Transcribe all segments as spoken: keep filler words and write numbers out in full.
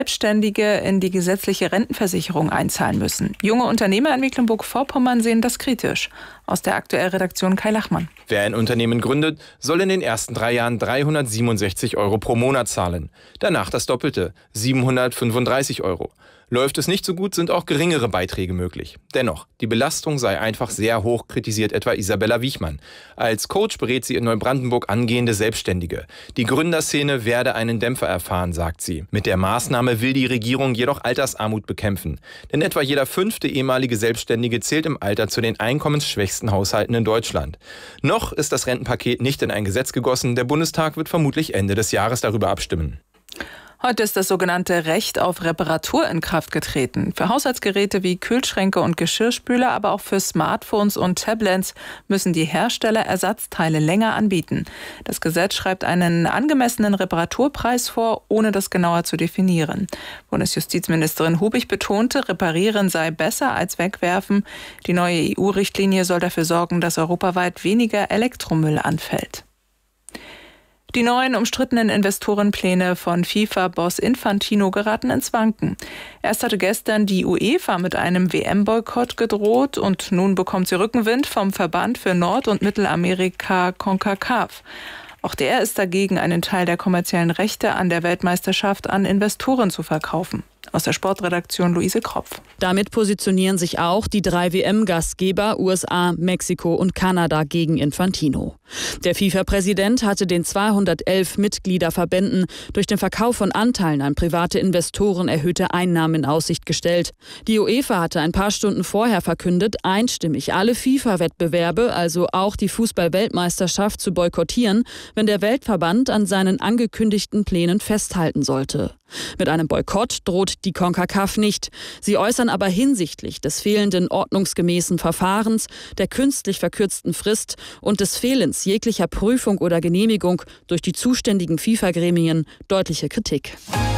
Selbstständige in die gesetzliche Rentenversicherung einzahlen müssen. Junge Unternehmer in Mecklenburg-Vorpommern sehen das kritisch. Aus der Aktuell-Redaktion Kai Lachmann. Wer ein Unternehmen gründet, soll in den ersten drei Jahren dreihundertsiebenundsechzig Euro pro Monat zahlen. Danach das Doppelte, siebenhundertfünfunddreißig Euro. Läuft es nicht so gut, sind auch geringere Beiträge möglich. Dennoch, die Belastung sei einfach sehr hoch, kritisiert etwa Isabella Wiechmann. Als Coach berät sie in Neubrandenburg angehende Selbstständige. Die Gründerszene werde einen Dämpfer erfahren, sagt sie. Mit der Maßnahme will die Regierung jedoch Altersarmut bekämpfen. Denn etwa jeder fünfte ehemalige Selbstständige zählt im Alter zu den einkommensschwächsten Haushalten in Deutschland. Noch ist das Rentenpaket nicht in ein Gesetz gegossen. Der Bundestag wird vermutlich Ende des Jahres darüber abstimmen. Heute ist das sogenannte Recht auf Reparatur in Kraft getreten. Für Haushaltsgeräte wie Kühlschränke und Geschirrspüler, aber auch für Smartphones und Tablets müssen die Hersteller Ersatzteile länger anbieten. Das Gesetz schreibt einen angemessenen Reparaturpreis vor, ohne das genauer zu definieren. Bundesjustizministerin Hubig betonte, Reparieren sei besser als wegwerfen. Die neue E U-Richtlinie soll dafür sorgen, dass europaweit weniger Elektromüll anfällt. Die neuen umstrittenen Investorenpläne von FIFA-Boss Infantino geraten ins Wanken. Erst hatte gestern die UEFA mit einem W M-Boykott gedroht und nun bekommt sie Rückenwind vom Verband für Nord- und Mittelamerika CONCACAF. Auch der ist dagegen, einen Teil der kommerziellen Rechte an der Weltmeisterschaft an Investoren zu verkaufen. Aus der Sportredaktion Luise Kropf. Damit positionieren sich auch die drei W M-Gastgeber U S A, Mexiko und Kanada gegen Infantino. Der FIFA-Präsident hatte den zweihundertelf Mitgliederverbänden durch den Verkauf von Anteilen an private Investoren erhöhte Einnahmen in Aussicht gestellt. Die UEFA hatte ein paar Stunden vorher verkündet, einstimmig alle FIFA-Wettbewerbe, also auch die Fußball-Weltmeisterschaft, zu boykottieren, wenn der Weltverband an seinen angekündigten Plänen festhalten sollte. Mit einem Boykott droht die CONCACAF nicht. Sie äußern aber hinsichtlich des fehlenden ordnungsgemäßen Verfahrens, der künstlich verkürzten Frist und des Fehlens jeglicher Prüfung oder Genehmigung durch die zuständigen FIFA-Gremien deutliche Kritik.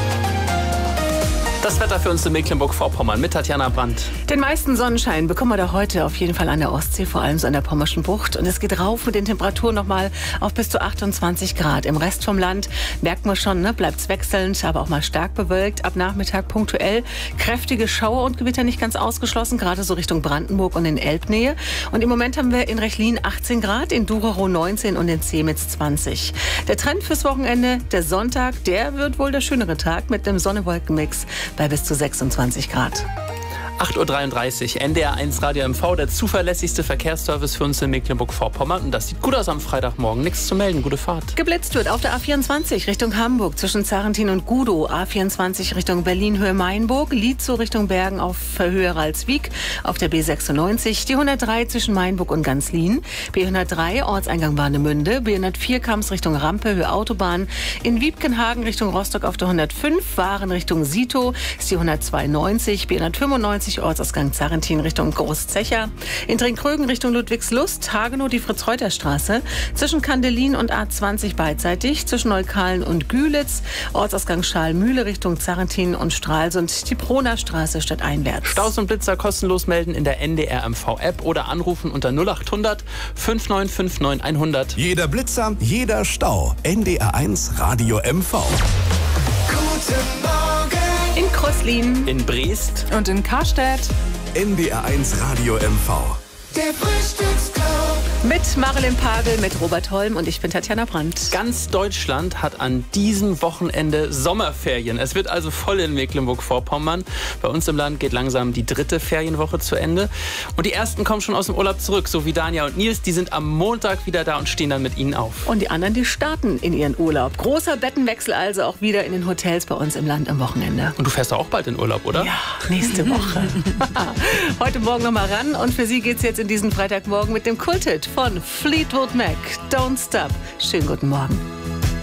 Das Wetter für uns in Mecklenburg-Vorpommern mit Tatjana Brandt. Den meisten Sonnenschein bekommen wir da heute auf jeden Fall an der Ostsee, vor allem so an der Pommerschen Bucht. Und es geht rauf mit den Temperaturen nochmal auf bis zu achtundzwanzig Grad. Im Rest vom Land merkt man schon, ne, bleibt es wechselnd, aber auch mal stark bewölkt. Ab Nachmittag punktuell kräftige Schauer und Gewitter nicht ganz ausgeschlossen, gerade so Richtung Brandenburg und in Elbnähe. Und im Moment haben wir in Rechlin achtzehn Grad, in Durero neunzehn und in Zemitz zwanzig. Der Trend fürs Wochenende, der Sonntag, der wird wohl der schönere Tag mit einem Sonne-Wolken-Mix bei bis zu sechsundzwanzig Grad. acht Uhr dreiunddreißig, N D R eins Radio M V, der zuverlässigste Verkehrsservice für uns in Mecklenburg-Vorpommern. Und das sieht gut aus am Freitagmorgen. Nichts zu melden, gute Fahrt. Geblitzt wird auf der A vierundzwanzig Richtung Hamburg zwischen Zarentin und Gudow. A vierundzwanzig Richtung Berlin-Höhe Mainburg. Lietzow Richtung Bergen auf Höhe Ralswiek. Auf der B sechsundneunzig. Die hundertdrei zwischen Mainburg und Ganzlin. B hundertdrei Ortseingang Warnemünde. B hundertvier Kams Richtung Rampe, Höhe Autobahn. In Wiebkenhagen Richtung Rostock auf der hundertfünf. Waren Richtung Sito ist die hundertzweiundneunzig. B hundertfünfundneunzig Ortsausgang Zarentin Richtung Großzecher. In Trinkrögen Richtung Ludwigslust, Hagenow die Fritz-Reuter-Straße. Zwischen Kandelin und A zwanzig beidseitig. Zwischen Neukalen und Gülitz. Ortsausgang Schalmühle Richtung Zarentin und Stralsund. Die Proner Straße stadteinwärts. Staus und Blitzer kostenlos melden in der N D R M V-App oder anrufen unter null achthundert fünf neun fünf neun hundert. Jeder Blitzer, jeder Stau. N D R eins Radio M V. Guten Morgen. In Kröslin. In Brest. Und in Karstedt. N D R eins Radio M V. Der Frühstücksclub. Mit Marilyn Pagel, mit Robert Holm und ich bin Tatjana Brandt. Ganz Deutschland hat an diesem Wochenende Sommerferien. Es wird also voll in Mecklenburg-Vorpommern. Bei uns im Land geht langsam die dritte Ferienwoche zu Ende. Und die ersten kommen schon aus dem Urlaub zurück, so wie Dania und Nils. Die sind am Montag wieder da und stehen dann mit ihnen auf. Und die anderen, die starten in ihren Urlaub. Großer Bettenwechsel also auch wieder in den Hotels bei uns im Land am Wochenende. Und du fährst auch bald in Urlaub, oder? Ja, nächste Woche. Heute Morgen noch mal ran. Und für Sie geht's jetzt in diesen Freitagmorgen mit dem Kulthit von Fleetwood Mac. Don't Stop. Schönen guten Morgen.